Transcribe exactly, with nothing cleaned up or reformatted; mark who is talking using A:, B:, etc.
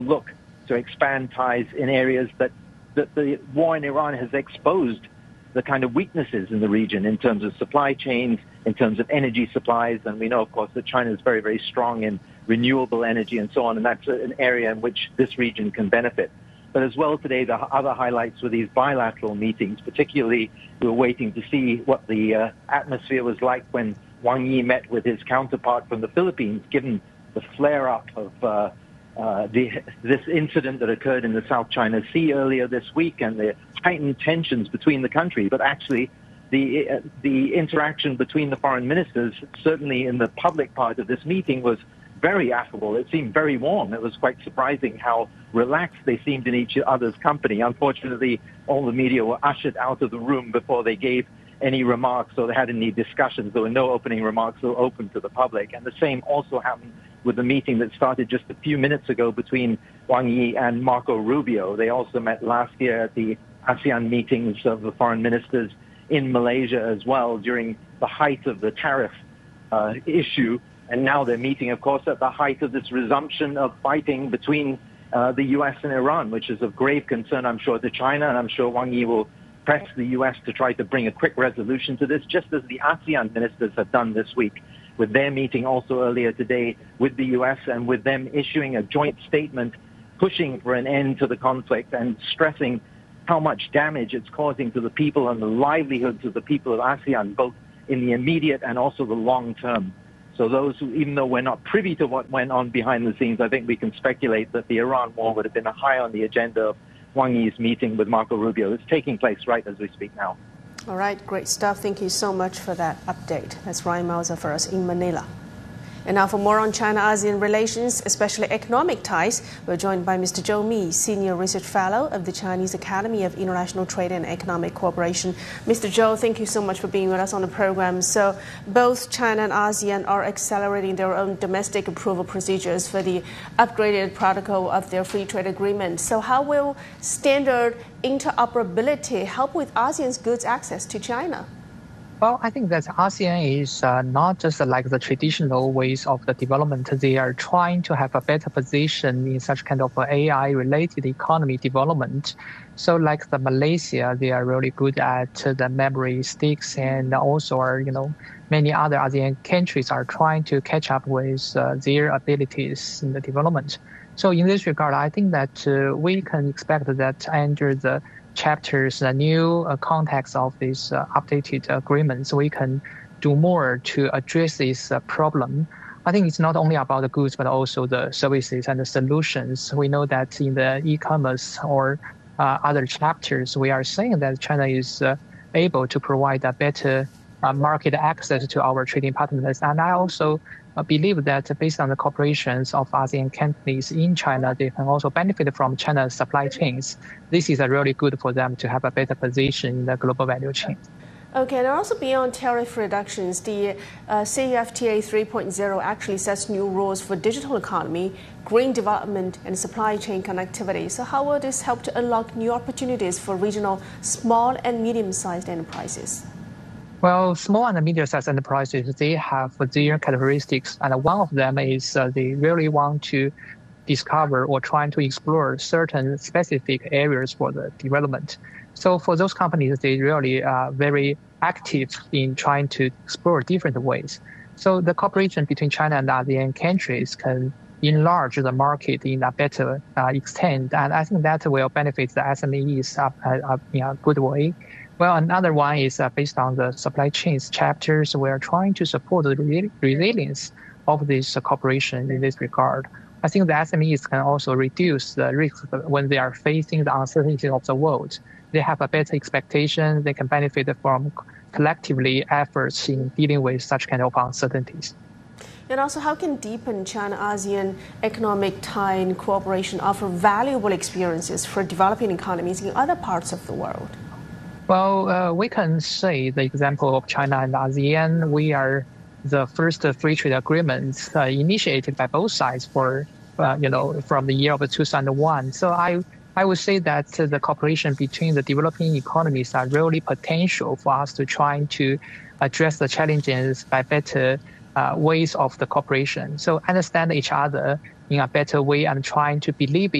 A: look to expand ties in areas that, that the war in Iran has exposed the kind of weaknesses in the region in terms of supply chains, in terms of energy supplies. And we know, of course, that China is very, very strong in renewable energy and so on. And that's an area in which this region can benefit. But as well today, the other highlights were these bilateral meetings. Particularly, we were waiting to see what the uh, atmosphere was like when Wang Yi met with his counterpart from the Philippines, given the flare-up of uh, uh, the, this incident that occurred in the South China Sea earlier this week and the heightened tensions between the countries. But actually, the uh, the interaction between the foreign ministers, certainly in the public part of this meeting, was very affable. It seemed very warm. It was quite surprising how relaxed they seemed in each other's company. Unfortunately, all the media were ushered out of the room before they gave any remarks or they had any discussions. There were no opening remarks that were open to the public. And the same also happened with the meeting that started just a few minutes ago between Wang Yi and Marco Rubio. They also met last year at the ASEAN meetings of the foreign ministers in Malaysia as well during the height of the tariff uh, issue. And now they're meeting, of course, at the height of this resumption of fighting between uh, the U S and Iran, which is of grave concern, I'm sure, to China. And I'm sure Wang Yi will press the U S to try to bring a quick resolution to this, just as the ASEAN ministers have done this week, with their meeting also earlier today with the U S and with them issuing a joint statement pushing for an end to the conflict and stressing how much damage it's causing to the people and the livelihoods of the people of ASEAN, both in the immediate and also the long term. So those who, even though we're not privy to what went on behind the scenes, I think we can speculate that the Iran war would have been high on the agenda of Wang Yi's meeting with Marco Rubio. It's taking place right as we speak now.
B: All right, great stuff. Thank you so much for that update. That's Ryan Mauser for us in Manila. And now for more on China-ASEAN relations, especially economic ties, we're joined by Mister Zhou Mi, Senior Research Fellow of the Chinese Academy of International Trade and Economic Cooperation. Mister Zhou, thank you so much for being with us on the program. So both China and ASEAN are accelerating their own domestic approval procedures for the upgraded protocol of their free trade agreement. So how will standard interoperability help with ASEAN's goods access to China?
C: Well, I think that ASEAN is uh, not just uh, like the traditional ways of the development. They are trying to have a better position in such kind of uh, A I-related economy development. So like the Malaysia, they are really good at uh, the memory sticks, and also are, you know, many other ASEAN countries are trying to catch up with uh, their abilities in the development. So in this regard, I think that uh, we can expect that under the chapters, the new uh, context of these uh, updated agreements, we can do more to address this uh, problem. I think it's not only about the goods, but also the services and the solutions. We know that in the e-commerce or uh, other chapters, we are saying that China is uh, able to provide a better uh, market access to our trading partners. And I also I believe that based on the corporations of ASEAN companies in China, they can also benefit from China's supply chains. This is really good for them to have a better position in the global value chain.
B: Okay, and also beyond tariff reductions, the uh, C E F T A three point oh actually sets new rules for digital economy, green development, and supply chain connectivity. So how will this help to unlock new opportunities for regional small and medium-sized enterprises?
C: Well, small and medium-sized enterprises, they have their characteristics, and one of them is uh, they really want to discover or trying to explore certain specific areas for the development. So for those companies, they really are very active in trying to explore different ways. So the cooperation between China and ASEAN countries can enlarge the market in a better uh, extent, and I think that will benefit the S M Es up, uh, up in a good way. Well, another one is uh, based on the supply chains chapters. We are trying to support the re- resilience of this uh, cooperation in this regard. I think the S M Es can also reduce the risk when they are facing the uncertainty of the world. They have a better expectation. They can benefit from collectively efforts in dealing with such kind of uncertainties.
B: And also, how can deepen China-ASEAN economic tie and cooperation offer valuable experiences for developing economies in other parts of the world?
C: Well, uh, we can say the example of China and ASEAN. We are the first free trade agreement uh, initiated by both sides for, uh, you know, from the year of two thousand one. So I, I would say that uh, the cooperation between the developing economies are really potential for us to try to address the challenges by better uh, ways of the cooperation. So understand each other in a better way and trying to believe